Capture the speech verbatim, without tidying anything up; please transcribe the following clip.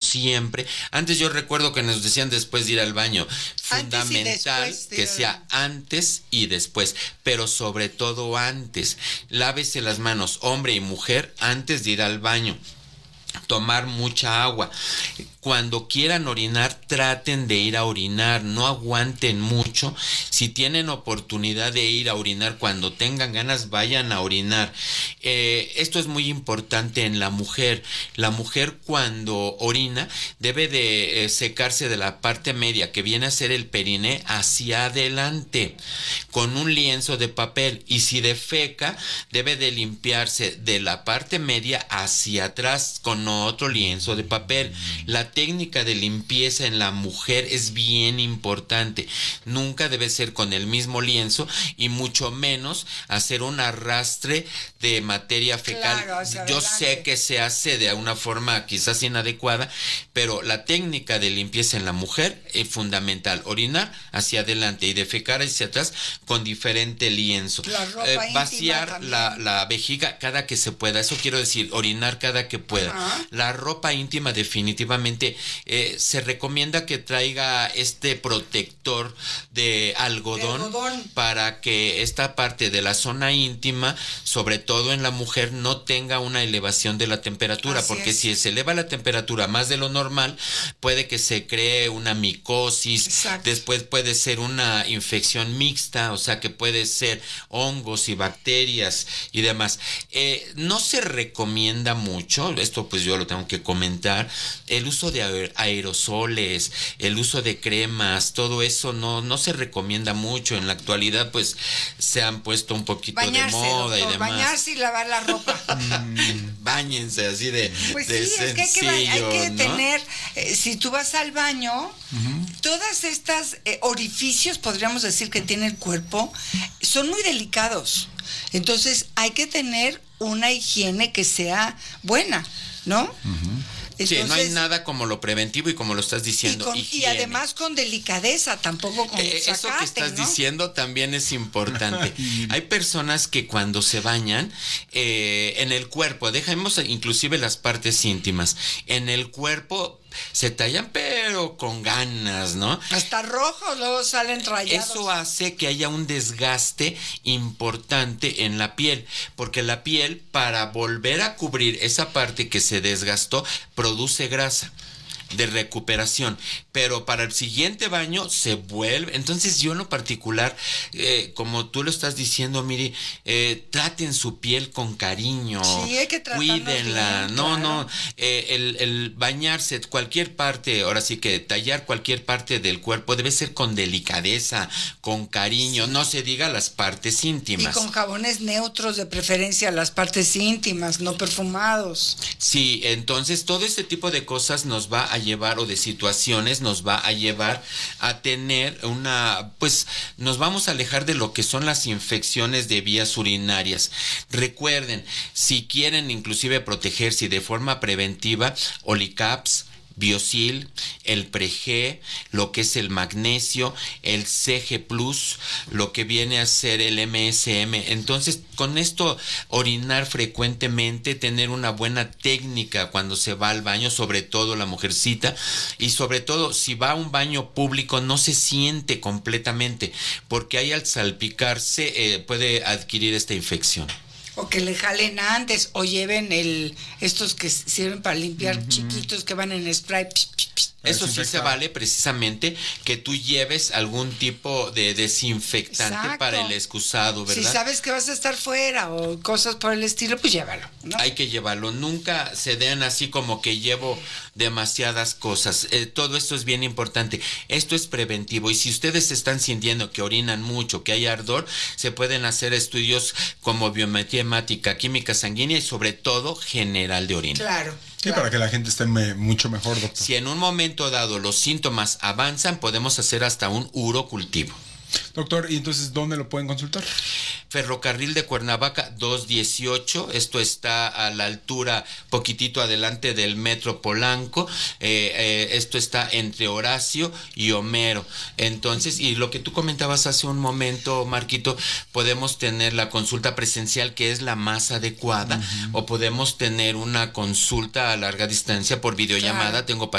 siempre. Antes yo recuerdo que nos decían después de ir al baño, fundamental que sea antes y después, pero sobre todo antes. Lávese las manos, hombre y mujer, antes de ir al baño. Tomar mucha agua. Cuando quieran orinar, traten de ir a orinar, no aguanten mucho. Si tienen oportunidad de ir a orinar, cuando tengan ganas, vayan a orinar. Eh, esto es muy importante en la mujer. La mujer cuando orina debe de eh, secarse de la parte media, que viene a ser el periné, hacia adelante, con un lienzo de papel. Y si defeca, debe de limpiarse de la parte media hacia atrás, con otro lienzo de papel. La técnica de limpieza en la mujer es bien importante. Nunca debe ser con el mismo lienzo y mucho menos hacer un arrastre de materia fecal. Claro, yo adelante. Sé que se hace de una forma quizás inadecuada, pero la técnica de limpieza en la mujer es fundamental. Orinar hacia adelante y defecar hacia atrás con diferente lienzo. La ropa eh, vaciar la, la vejiga cada que se pueda. Eso quiero decir, orinar cada que pueda. Ajá. La ropa íntima definitivamente eh, se recomienda que traiga este protector de algodón, de algodón para que esta parte de la zona íntima, sobre todo en la mujer, no tenga una elevación de la temperatura. Así porque es. Si se eleva la temperatura más de lo normal, puede que se cree una micosis. Exacto. Después puede ser una infección mixta, o sea que puede ser hongos y bacterias y demás. Eh, no se recomienda mucho, esto pues yo lo tengo que comentar, el uso de aerosoles, el uso de cremas, todo eso no, no se recomienda mucho. En la actualidad pues se han puesto un poquito bañarse, de moda, doctor, y demás. Bañarse y lavar la ropa. mm, báñense así de, pues de sí, sencillo, es que hay que, hay que ¿no? tener, eh, si tú vas al baño, uh-huh. todas estas eh, orificios, podríamos decir, que tiene el cuerpo, son muy delicados. Entonces hay que tener una higiene que sea buena, ¿no? Uh-huh. Entonces, sí, no hay nada como lo preventivo y como lo estás diciendo. Y, con, y además con delicadeza, tampoco con eh, sacate, eso que estás ¿no? diciendo también es importante. Hay personas que cuando se bañan eh, en el cuerpo, dejemos inclusive las partes íntimas, en el cuerpo se tallan pero con ganas, ¿no? Hasta rojos luego salen rayados. Eso hace que haya un desgaste importante en la piel, porque la piel, para volver a cubrir esa parte que se desgastó, produce grasa de recuperación, pero para el siguiente baño se vuelve. Entonces yo en lo particular, eh, como tú lo estás diciendo, Miri, eh, traten su piel con cariño, sí, hay que cuídenla, bien, no, claro. no, eh, el, el bañarse, cualquier parte, ahora sí que tallar cualquier parte del cuerpo debe ser con delicadeza, con cariño, sí. No se diga las partes íntimas. Y con jabones neutros, de preferencia las partes íntimas, no perfumados. Sí, entonces todo este tipo de cosas nos va a llevar, o de situaciones nos va a llevar a tener una, pues nos vamos a alejar de lo que son las infecciones de vías urinarias. Recuerden, si quieren inclusive protegerse de forma preventiva, Olicaps, Biosil, el Pre-G, lo que es el magnesio, el C G plus, lo que viene a ser el M S M. Entonces, con esto, orinar frecuentemente, tener una buena técnica cuando se va al baño, sobre todo la mujercita, y sobre todo, si va a un baño público, no se siente completamente, porque ahí al salpicarse eh, puede adquirir esta infección. O que le jalen antes, o lleven el estos que sirven para limpiar, uh-huh. chiquitos que van en spray. Psh, psh, psh. Eso sí se vale, precisamente, que tú lleves algún tipo de desinfectante. Exacto. Para el excusado, ¿verdad? Si sabes que vas a estar fuera o cosas por el estilo, pues llévalo, ¿no? Hay que llevarlo. Nunca se den así como que llevo demasiadas cosas. Eh, todo esto es bien importante. Esto es preventivo. Y si ustedes están sintiendo que orinan mucho, que hay ardor, se pueden hacer estudios como biometría hemática, química sanguínea y sobre todo general de orina. Claro. Sí, claro. Para que la gente esté me, mucho mejor, doctor. Si en un momento dado los síntomas avanzan, podemos hacer hasta un urocultivo. Doctor, ¿y entonces dónde lo pueden consultar? Ferrocarril de Cuernavaca doscientos dieciocho, esto está a la altura, poquitito adelante del Metro Polanco, eh, eh, esto está entre Horacio y Homero. Entonces, y lo que tú comentabas hace un momento, Marquito, podemos tener la consulta presencial, que es la más adecuada, uh-huh. o podemos tener una consulta a larga distancia por videollamada. Claro. Tengo